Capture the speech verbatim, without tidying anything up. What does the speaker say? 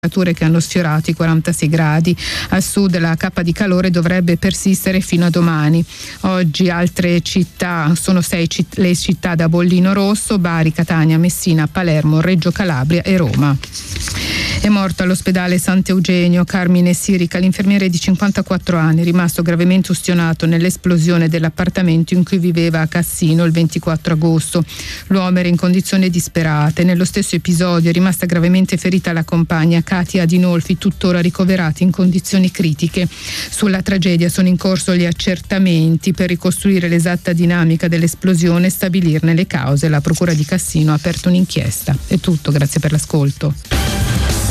che hanno sfiorato i quarantasei gradi. Al sud la cappa di calore dovrebbe persistere fino a domani. Oggi altre città, sono sei citt- le città da bollino rosso: Bari, Catania, Messina, Palermo, Reggio Calabria e Roma. È morto all'ospedale Sant'Eugenio Carmine Sirica, l'infermiere di cinquantaquattro anni, rimasto gravemente ustionato nell'esplosione dell'appartamento in cui viveva a Cassino il ventiquattro agosto. L'uomo era in condizioni disperate. Nello stesso episodio è rimasta gravemente ferita la compagna Katia Adinolfi, tuttora ricoverata in condizioni critiche. Sulla tragedia sono in corso gli accertamenti per ricostruire l'esatta dinamica dell'esplosione e stabilirne le cause. La procura di Cassino ha aperto un'inchiesta. È tutto, grazie per l'ascolto.